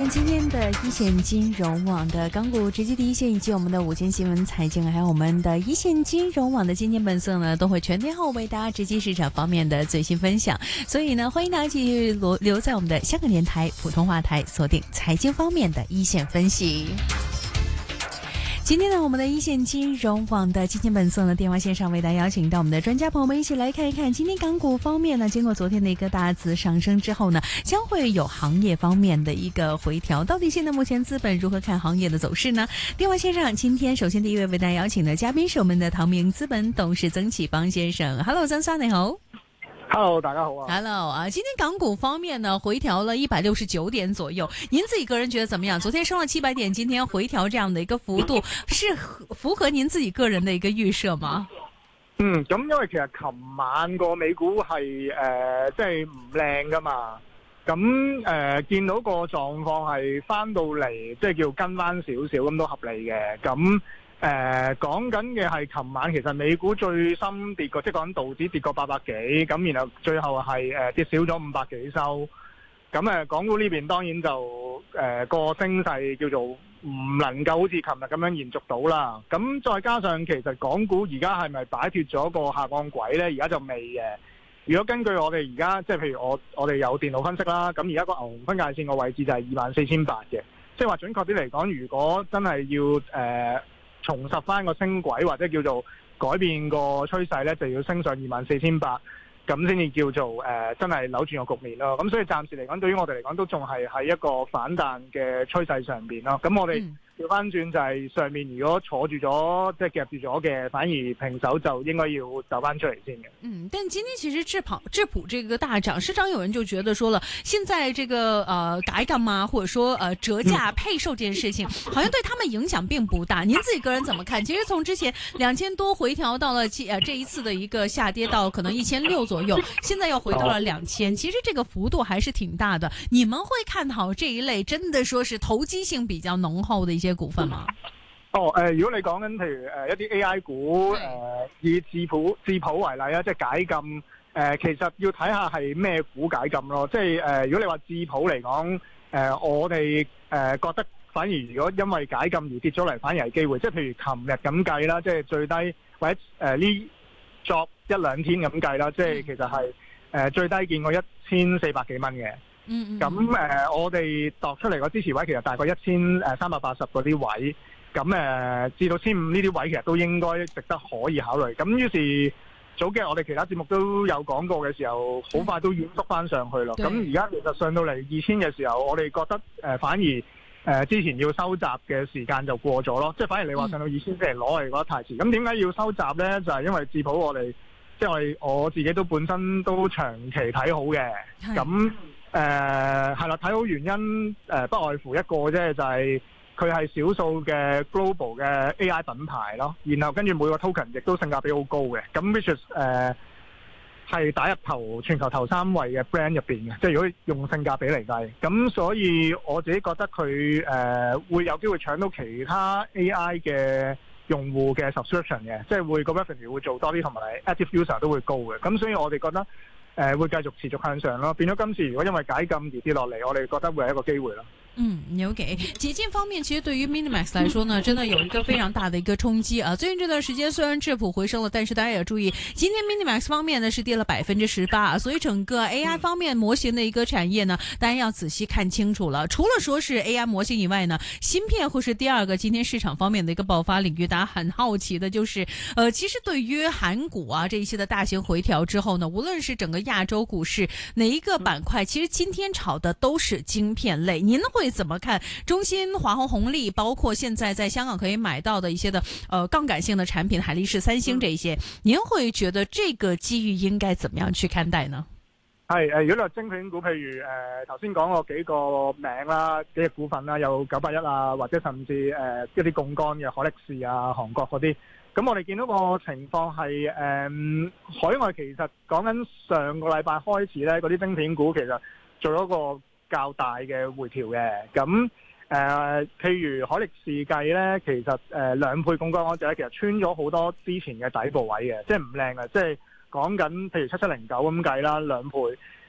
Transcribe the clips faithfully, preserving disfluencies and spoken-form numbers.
今天的一线金融网的港股直击第一线，以及我们的午间新闻财经，还有我们的一线金融网的今天本色呢，都会全天候为大家直击市场方面的最新分享。所以呢，欢迎大家继续留留在我们的香港电台普通话台，锁定财经方面的一线分析。今天呢，我们的一线金融网的今天本色呢，电话线上为大家邀请到我们的专家朋友们一起来看一看，今天港股方面呢，经过昨天的一个大幅上升之后呢，将会有行业方面的一个回调。到底现在目前资本如何看行业的走势呢？电话线上，今天首先第一位为大家邀請的嘉賓是我們的唐明資本董事曾啟邦先生。Hello， 曾生你好。 Hello， 大家好啊。 Hello 啊，今天港股方面呢，回調了一百六十九點左右，您自己個人覺得怎麼樣？昨天升了七百點，今天回調這樣的一個幅度，是符合您自己個人的一個預設嗎？ 嗯，咁因為其實琴晚個美股係誒即係唔靚噶嘛，咁誒、呃、見到個狀況係翻到嚟，即係叫跟翻少少咁都合理嘅，咁。誒講緊嘅係琴晚其實美股最深跌過，即係講緊道指跌過八百幾，咁然後最後係誒、呃、跌少咗五百幾收。咁誒港股呢邊當然就誒、呃、個升勢叫做唔能夠好似琴日咁樣延續到啦。咁再加上其實港股而家係咪擺脫咗個下降軌呢？而家就未嘅。如果根據我哋而家即係譬如我我哋有電腦分析啦，咁而家個牛熊分界線個位置就係二萬四千八嘅。即係話準確啲嚟講，如果真係要誒，呃重拾翻個升軌或者叫做改變個趨勢咧，就要升上二萬四千八，咁先至叫做誒、呃、真係扭轉個局面咯。咁所以暫時嚟講，對於我哋嚟講都仲係喺一個反彈嘅趨勢上邊咯。咁我哋調翻轉就係上面如果坐住咗，即係夾住咗嘅，反而平手就應該要走翻出嚟先嘅。 嗯，但今天其實質普質普這個大漲，市場有人就覺得說了，現在這個呃改革嘛，或者說呃折價配售這件事情，好像對他們影響並不大。您自己個人怎麼看？其實從之前兩千多回調到了呃這一次的一個下跌到可能一千六左右，現在又回到了兩千，其實這個幅度還是挺大的。你們會看好這一類真的說是投機性比較濃厚的一些股份嗎？ 哦，誒、呃，如果你講緊譬如誒、呃、一啲 A I 股，誒、呃、以智普智普為例啊，即係解禁，誒、呃、其實要睇下係咩股解禁咯。即係誒、呃，如果你話智普嚟講，誒、呃、我哋誒、呃、覺得反而如果因為解禁而跌咗嚟，反而係機會。即係譬如琴日咁計啦，即係最低或者誒呢作一兩天咁計啦，即係其實係誒、呃、最低見過一千四百幾蚊嘅。嗯咁誒、呃，我哋度出嚟個支持位其實大概一千誒三百八十嗰啲位。咁誒、呃、至到千五呢啲位其實都應該值得可以考慮。咁於是早幾日我哋其他節目都有講過嘅時候，好快都軟縮翻上去咯。咁而家其實上到嚟二千嘅時候，我哋覺得誒、呃、反而誒、呃、之前要收集嘅時間就過咗咯。即係反而你話上到二千先嚟攞，我哋覺得太遲。咁點解要收集咧？就係、是、因為智普我哋即係我哋我自己都本身都長期睇好嘅。咁誒係啦，睇好原因誒、呃、不外乎一個啫，就係、是。佢係少數嘅 global 嘅 A I 品牌咯，然後跟住每個 token 亦都性價比好高嘅，咁 which is 誒係打入頭全球頭三位嘅 brand 入邊嘅，即係如果用性價比嚟計，咁所以我自己覺得佢誒、呃、會有機會搶到其他 A I 嘅用戶嘅 subscription 嘅，即係會個 revenue 會做多啲，同埋 active user 都會高嘅，咁所以我哋覺得誒、呃、會繼續持續向上咯，變咗今次如果因為解禁而跌落嚟，我哋覺得會係一個機會咯。 嗯 ，OK， 解禁方面，其實對於 Minimax 來說呢，真的有一個非常大的一個衝擊啊！最近這段時間雖然質普回升了，但是大家也要注意，今天 Minimax 方面呢是跌了百分之十八，所以整個 A I 方面模型的一個產業呢，大家要仔細看清楚了。除了說是 A I 模型以外呢，芯片會是第二個今天市場方面的一個爆發領域。大家很好奇的就是，呃，其實對於韓股啊這一些的大型回調之後呢，無論是整個亞洲股市哪一個板塊，其實今天炒的都是晶片類。您會怎麼看中芯、華虹、紅利，包括現在在香港可以買到的一些的呃槓桿性的產品，海力士、三星這一些，您會覺得這個機遇應該怎麼樣去看待呢？ 係誒，如果你話晶片股，譬如誒頭先講過幾個名啦，幾隻股份啦，有九八一啊，或者甚至誒、呃、一啲槓桿嘅海力士啊、韓國嗰啲，咁我哋見到個情況係誒、呃、海外其實講緊上個禮拜開始咧，嗰啲晶片股其實做咗個較大嘅回調嘅，咁誒、呃，譬如海力士計咧，其實誒、呃、兩倍槓桿嗰隻，其實穿咗好多之前嘅底部位嘅，即係唔靚嘅，即係講緊譬如七七零九咁計啦，兩倍，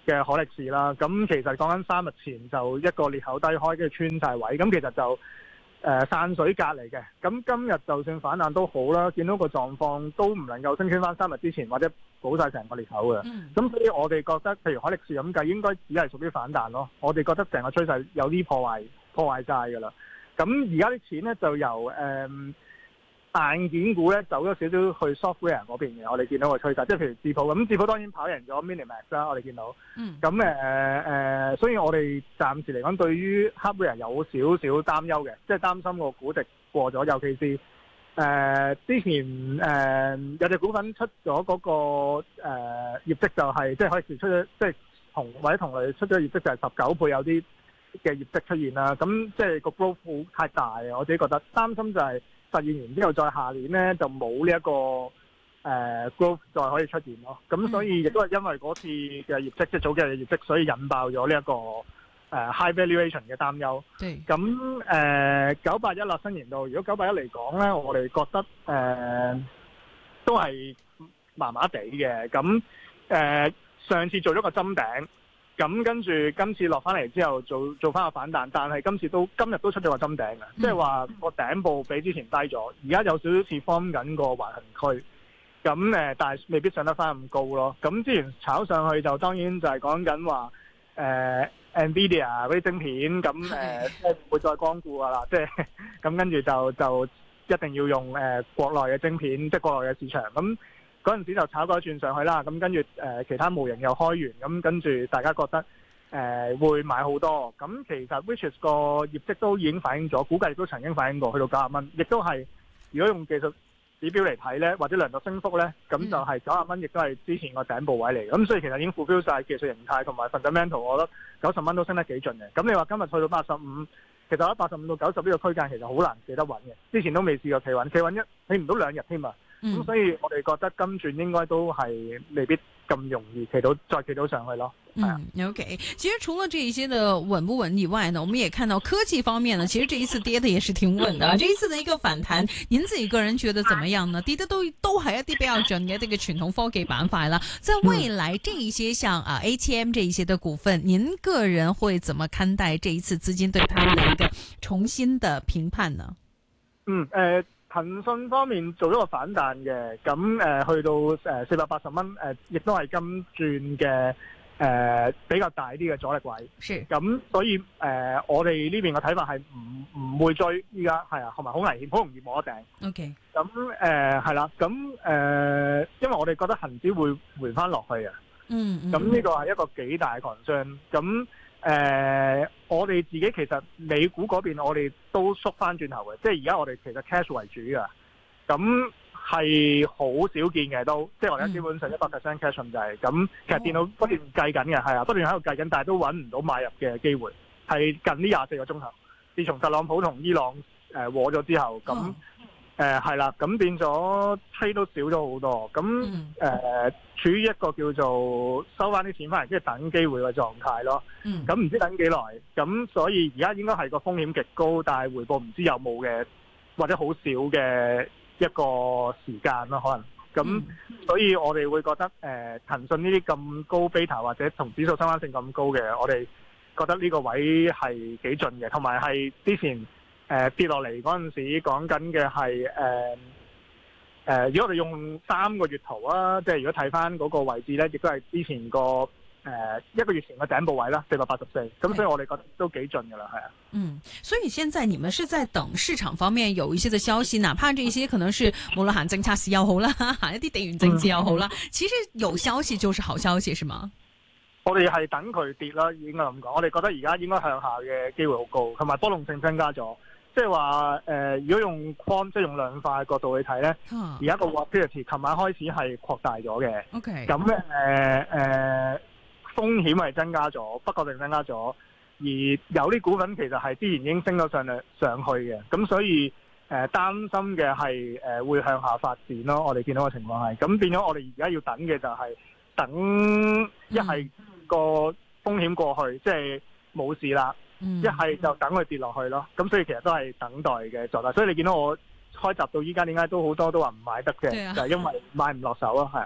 嘅可力士啦。咁其實講緊三日前就一個裂口低開，跟住穿晒位，咁其實就誒、呃、散水隔嚟嘅。咁今日就算反彈都好啦，見到個狀況都唔能夠升穿翻三日之前或者補晒成個裂口嘅。咁、嗯、所以我哋覺得，譬如可力士咁計，應該只係屬於反彈咯。我哋覺得成個趨勢有啲破壞破壞曬㗎啦。咁而家啲錢咧就由誒、呃、硬件股咧走咗少少去 software 嗰邊嘅，我哋見到個趨勢，即係譬如智譜咁，智譜當然跑贏咗 Minimax 啦，我哋見到。嗯。咁誒誒，所以我哋暫時嚟講，對於 hardware 有少少擔憂嘅，即係擔心個估值過咗，尤其是誒、呃、之前誒、呃、有隻股份出咗嗰、那個誒、呃、業績就係、是，即係可以出咗，即係同或者同類出咗業績就係十九倍有啲嘅業績出現啦。咁即係個 growth 好太大啊！我自己覺得擔心就係、是。實現完之後，再下年咧就冇呢一個誒、呃、growth 再可以出現咯。咁所以亦都係因為嗰次嘅業績，即係早幾日嘅業績，所以引爆咗呢一個誒、呃、high valuation 嘅擔憂。咁誒九八一啦，新年度，如果九八一嚟講咧，我哋覺得誒、呃、都係麻麻地嘅。咁誒、呃、上次做咗個針頂。咁跟住今次落翻嚟之後做做翻個反彈，但係今次都今日都出咗個針頂嘅，即係話個頂部比之前低咗，而家有少少似 form 緊個橫行區，咁誒，但係未必上得翻咁高咯。咁之前炒上去就當然就係講緊話誒 Nvidia 嗰啲晶片，咁誒即係唔會再光顧噶啦，即係咁跟住就就一定要用誒、呃、國內嘅晶片，即係國內嘅市場咁。嗰陣時就炒過一轉上去啦，咁跟住誒其他模型又開完，咁跟住大家覺得誒、呃、會買好多，咁其實 which is 個業績都已經反映咗，估計都曾經反映過去到九十蚊，亦都係如果用技術指標嚟睇咧，或者量度升幅咧，咁就係九十蚊，亦都係之前個頂部位嚟，咁所以其實已經 fulfill 曬技術形態同埋 fundamental，我覺得九十蚊都升得幾盡嘅。咁你話今日去到八十五，其實喺八十五到九十呢個區間其實好難企得穩嘅，之前都未試過企穩，企穩一企唔到兩日添啊！咁、嗯、所以我哋覺得今轉應該都係未必咁容易企到再企到上去咯。 嗯 ，OK。其實除了這一些的穩不穩以外呢，我們也看到科技方面呢，其實這一次跌的也是挺穩的。這一次的一個反彈，您自己個人覺得怎麼樣呢？跌得都都係一啲比較準嘅這個傳統科技板塊啦。在未來這一些像啊 A T M 這一些的股份，您個人會怎麼看待這一次資金對他們的一個重新的評判呢？ 嗯，誒、呃。騰訊方面做咗個反彈嘅，咁誒、呃、去到誒四百八十蚊，誒、呃、亦都係今轉嘅誒比較大啲嘅阻力位。是。咁所以誒、呃、我哋呢邊嘅睇法係唔唔會追，依家係啊，同埋好危險，好容易摸得頂。OK。咁誒係啦，咁誒、呃、因為我哋覺得恒指會回翻落去啊。嗯。咁呢個係一個幾大嘅 concern。咁誒、呃，我哋自己其實美股嗰邊，我哋都縮翻轉頭嘅，即係而家我哋其實 cash 為主㗎，咁係好少見嘅都，即係我哋而家基本上一百 percent cash 就係、是、咁。其實電腦不斷計緊嘅，係啊，不斷喺度計緊，但係都揾唔到買入嘅機會，係近呢廿四個鐘頭，自從特朗普同伊朗誒和咗之後，咁誒係啦，咁、呃、變咗 trade 都少咗好多，咁誒、呃、處於一個叫做收翻啲錢翻嚟，即係等機會嘅狀態咯。咁唔知等幾耐，咁所以而家應該係個風險極高，但係回報唔知有冇嘅，或者好少嘅一個時間咯，可能。咁所以我哋會覺得誒騰訊呢啲咁高 beta 或者同指數相關性咁高嘅，我哋覺得呢個位係幾盡嘅，同埋係之前誒、呃、跌落嚟嗰陣時講緊嘅係誒誒，如果我哋用三個月圖啊，即係如果睇翻嗰個位置咧，亦都係之前個誒、呃、一個月前嘅頂部位啦，四百八十四。咁所以我哋覺得都幾盡噶啦，係啊。 嗯，所以現在你們是在等市場方面有一些的消息，哪怕這些可能是無論行政策市又好啦，行一啲地緣政治又好啦、嗯，其實有消息就是好消息，是嗎？ 我哋係等佢跌啦，應該咁講。我哋覺得而家應該向下嘅機會好高，同埋波動性增加咗。即係話誒，如果用 quant 即係用量化嘅角度去睇咧，而家個 volatility 琴晚開始係擴大咗嘅。OK。咁誒誒風險係增加咗，不確定增加咗。而有啲股份其實係之前已經升咗上嚟上去嘅，咁所以誒、呃、擔心嘅係誒會向下發展咯。我哋見到嘅情況係，咁變咗我哋而家要等嘅就係等一係個風險過去，嗯、即係冇事啦。一係就等佢跌落去咯，咁所以其實都係等待嘅狀態。所以你見到我開集到依家點解都好多都話唔買得嘅，就係、是、因為買唔落手咯，係啊。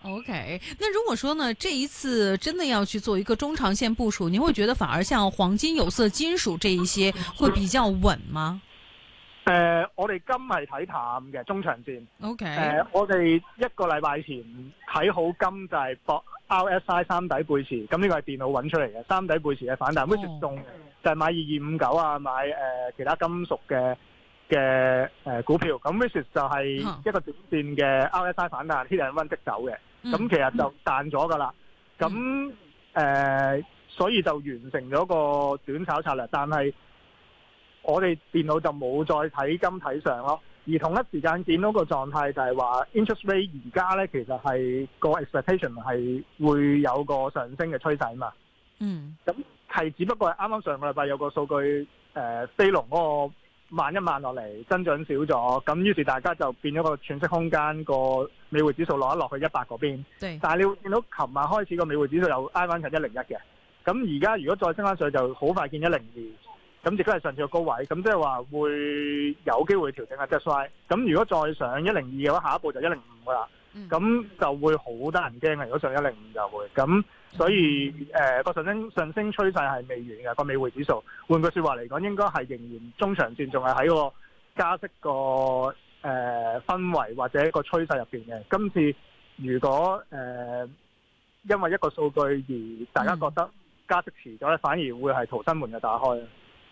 OK，那如果說呢，這一次真的要去做一個中長線部署，你會覺得反而像黃金、有色金屬這一些會比較穩嗎？ 誒、呃，我哋金係睇淡嘅中長線。 OK，誒、 呃，我哋一個禮拜前睇好金就係博 R S I 三底背馳，咁呢個係電腦揾出嚟嘅三底背馳嘅反彈，which is 中就係買二二五九啊，買誒、呃、其他金屬嘅嘅誒股票，咁 which is 就係一個短線嘅 R S I 反彈 hit and run 即走嘅。咁、嗯、其實就彈咗噶啦，咁誒、嗯呃，所以就完成咗個短炒策略。但係我哋電腦就冇再睇金睇上咯，而同一時間見到個狀態就係話 interest rate 而家咧，其實係個 expectation 係會有個上升嘅趨勢嘛。嗯，咁係只不過係啱啱上個禮拜有個數據誒、呃、飛龍嗰個慢一慢落嚟，增長少咗，咁於是大家就變咗個喘息空間，個美匯指數落一落去一百嗰邊。對但係你會見到琴晚開始個美匯指數又挨翻近一零一嘅，咁而家如果再升翻上去就好快見一零二，咁亦都係上次個高位，咁即係話會有機會調整下 just right。咁如果再上一零二嘅話，下一步就一零五噶啦，咁、嗯、就會好得人驚嘅。如果上一零五就會咁。所以誒個、呃、上升上升趨勢係未完嘅個美匯指數。換句説話嚟講，應該係仍然中長線仲係喺個加息個誒、呃、氛圍或者個趨勢入邊嘅。今次如果誒、呃、因為一個數據而大家覺得加息遲咗咧，反而會係逃生門嘅打開。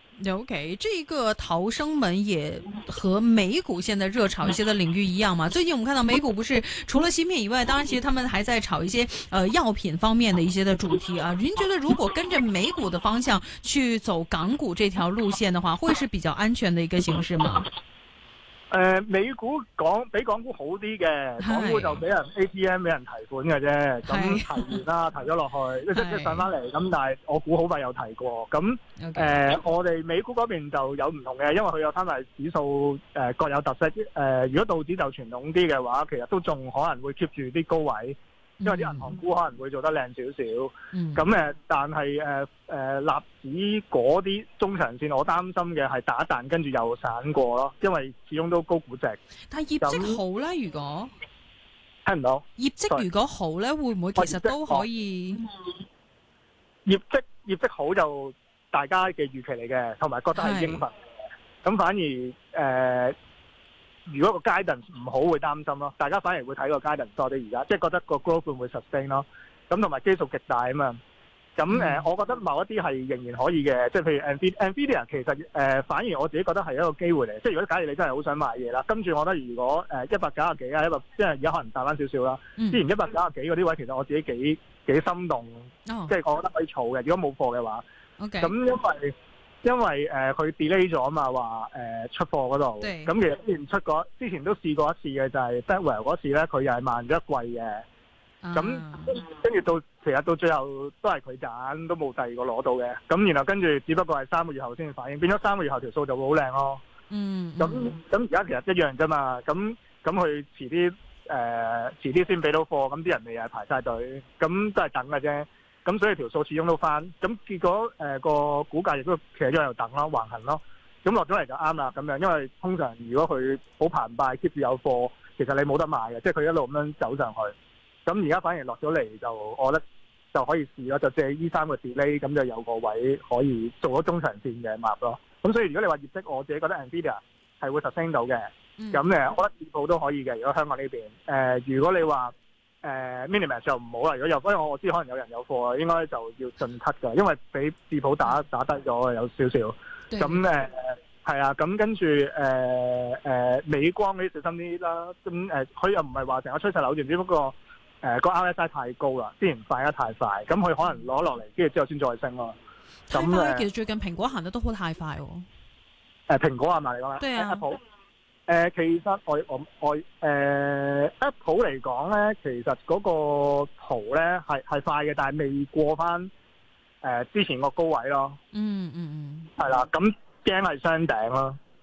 OK，這個逃生門也和美股現在熱炒一些的領域一樣嘛？最近我們看到美股不是除了芯片以外，當然其實他們還在炒一些呃藥品方面的一些的主題啊。您覺得如果跟着美股的方向去走港股這條路線的話，會是比較安全的一個形式嗎？ 誒、呃，美股港比港股好啲嘅，港股就俾人 A T M 俾人提款嘅啫，咁提完啦，提咗落去，即即上翻嚟，咁但係我估好快有提過，咁誒、okay. 呃，我哋美股嗰邊就有唔同嘅，因為佢有三大指數誒、呃、各有特色，誒、呃，如果道指就傳統啲嘅話，其實都仲可能會 keep 住啲高位。因為啲銀行股可能會做得靚少少，咁、嗯、誒，但係誒誒，納指嗰啲中長線，我擔心嘅係打彈跟住又散過咯，因為始終都高估值。 但係業績好咧，如果聽唔到業績如果好咧，會唔會其實都可以？ 業績業績好就大家嘅預期嚟嘅，同埋覺得係應份。咁反而誒。呃如果個 guidance 唔好會擔心咯，大家反而會睇個 guidance 多啲而家，即係覺得個 growth 會唔會 sustain 咯。咁同埋基數極大啊嘛。咁誒、呃，我覺得某一啲係仍然可以嘅，即係譬如 Nvidia 其實誒、呃，反而我自己覺得係一個機會嚟。即係如果假如你真係好想買嘢啦，跟住我覺得如果誒一百九十幾啊，一百即係而家可能大翻少少啦。之前一百九十幾嗰啲位，其實我自己幾幾心動，oh. 即係我覺得可以儲嘅。如果冇貨嘅話，咁、okay. 因為。因為誒佢 delay 咗嘛，話誒、呃、出貨嗰度，咁其實之前出過，之前都試過一次嘅，就係 Blackwell 嗰次咧，佢又係慢咗一季嘅，咁跟住到其實到最後都係佢揀，都冇第二個攞到嘅，咁然後跟住只不過係三個月後先反應，變咗三個月後條數就會好靚咯。嗯，咁咁而家其實一樣啫嘛，咁咁佢遲啲誒、呃、遲啲先俾到貨，咁啲人咪又係排晒隊，咁都係等嘅啫。咁所以條數始終都翻，咁結果誒、呃、個股價亦都其實一樣等咯，橫行咯，咁落咗嚟就啱啦咁樣，因為通常如果佢好澎湃 keep 住有貨，其實你冇得賣嘅，即係佢一路咁樣走上去。咁而家反而落咗嚟就，我覺得就可以試咯，就借呢三個 delay，咁就有個位可以做咗中長線嘅 map 咯。咁所以如果你話業績，我自己覺得 Nvidia 係會實升到嘅，咁、嗯、誒，我覺得指數都可以嘅。如果香港呢邊，誒、呃，如果你話，誒、uh, Minimax 就唔好啦，如果有，因為我我知可能有人有貨，應該就要盡 cut 㗎，因為俾智普打打低咗有少少。咁誒係啊，咁跟住誒誒美光嗰啲小心啲啦。咁誒佢又唔係話成個趨勢扭轉，只不過誒、呃、個 R S I 太高啦，之前快得太快，咁佢可能攞落嚟，跟住之後先再升咯。 太快，其實最近蘋果行得都好太快喎、哦。 誒、呃、蘋果係咪嚟講咧？對啊。Apple 誒、呃、其實我我我誒、呃、Apple 嚟講咧，其實嗰個圖咧係係快嘅，但係未過翻誒、呃、之前個高位咯。嗯嗯嗯，係啦，咁驚係雙頂咯。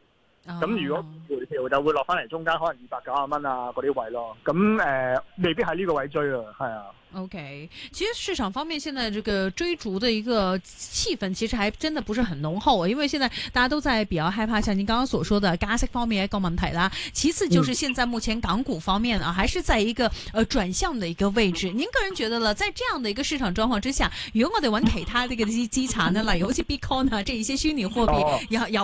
咁、哦、如果回調就會落翻嚟中間，可能二百九十蚊啊嗰啲位咯。咁誒、呃，未必喺呢個位追啊，係啊。 OK，其實市場方面現在這個追逐的一個氣氛其實還真的不是很濃厚啊，因為現在大家都在比較害怕，像您剛剛所說的加息方面一個問題啦。其次就是現在目前港股方面啊，還是在一個呃轉向的一個位置。您個人覺得了，在這樣的一個市場狀況之下，如果我哋揾其他呢個啲資產呢，例如好似 Bitcoin 啊，這一些虛擬貨幣有有